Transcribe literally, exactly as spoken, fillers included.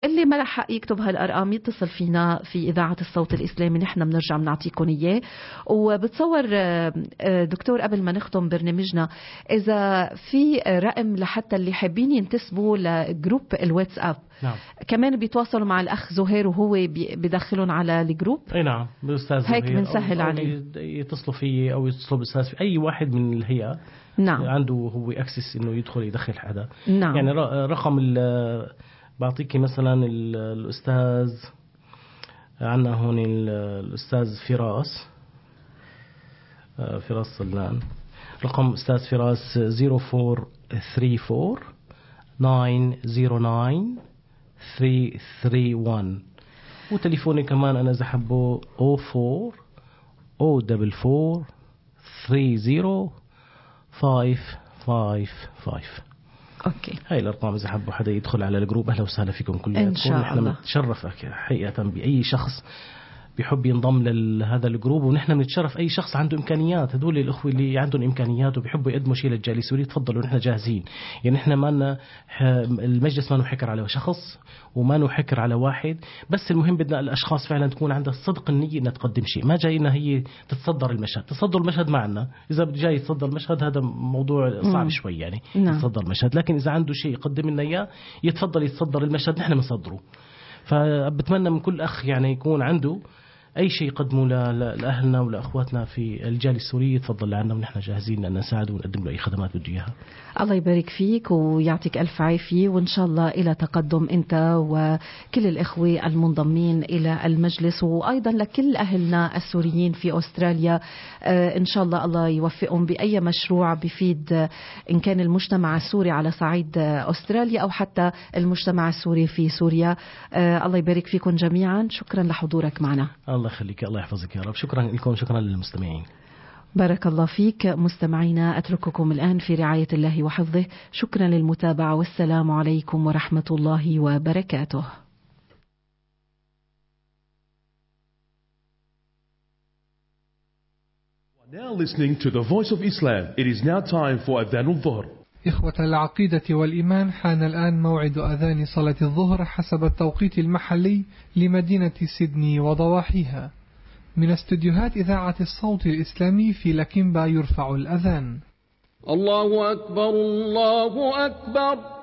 اللي ما رح حق يكتب هالأرقام يتصل فينا في إذاعة الصوت الإسلامي، نحن بنرجع بنعطيكم إياه. وبتصور دكتور قبل ما نختم برنامجنا، إذا في رقم لحتى اللي حابين ينتسبوا لجروب الواتساب، نعم، كمان بيتواصلوا مع الأخ زهير وهو بدخلهم على الجروب. أي نعم، بالأستاذ زهير هيك بنسهل عليه، يتصلوا فيه أو يتصلوا بالأستاذ في أي واحد من الهيئة. نعم، عنده هو أكسس إنه يدخل يدخل حدا. نعم. يعني رقم بعطيكي مثلا الأستاذ عنا هون الأستاذ فراس فراس صلان، رقم أستاذ فراس زيرو فور ثري فور ناين زيرو ناين ثري ثري ون، وتليفوني كمان أنا إذا حبه أو فور أو دبل فور ثري زيرو فايف فايف فايف. أوكي، هاي الأرقام إذا حبوا حدا يدخل على الجروب. أهلا وسهلا فيكم كلكم. إن شاء نحن الله. بنتشرف حقيقة بأي شخص بيحب ينضم لهذا الجروب، ونحن بنتشرف أي شخص عنده إمكانيات. هدول الأخوة اللي عندهم إمكانيات وبيحبوا يقدموا شيء للجالية السورية، تفضلوا، نحن جاهزين. يعني نحن ما لنا المجلس ما نحكر على شخص وما نحكر على واحد، بس المهم بدنا الأشخاص فعلا تكون عندها الصدق النية إنها تقدم شيء. ما جاينا هي تتصدر المشهد. تصدر المشهد معنا، إذا جاي يتصدر المشهد هذا موضوع صعب شوي يعني. نعم. يتصدر المشهد، لكن إذا عنده شيء يقدم لنا إياه يتفضل يتصدر المشهد، نحن بنصدره. فبتمنى من كل أخ يعني يكون عنده أي شيء يقدموا لأهلنا ولأخواتنا في الجالية السورية، تفضل لعنا ونحن جاهزين أن نساعد ونقدم له أي خدمات بده إياها. الله يبارك فيك ويعطيك ألف عافية، وإن شاء الله إلى تقدم أنت وكل الإخوة المنضمين إلى المجلس، وأيضا لكل أهلنا السوريين في أستراليا. إن شاء الله الله يوفقهم بأي مشروع بفيد إن كان المجتمع السوري على صعيد أستراليا أو حتى المجتمع السوري في سوريا. الله يبارك فيكم جميعا. شكرا لحضورك معنا. الله يخليك، الله يحفظك يا رب. شكرا لكم، شكرا للمستمعين. بارك الله فيك. مستمعينا أترككم الآن في رعاية الله وحفظه. شكرا للمتابعة، والسلام عليكم ورحمة الله وبركاته. Now listening to the Voice of Islam. It is now time for Adhan al-Dhuhr. إخوة العقيدة والإيمان، حان الآن موعد أذان صلاة الظهر حسب التوقيت المحلي لمدينة سيدني وضواحيها. من استديوهات إذاعة الصوت الإسلامي في لكيمبا يرفع الأذان. الله أكبر، الله أكبر.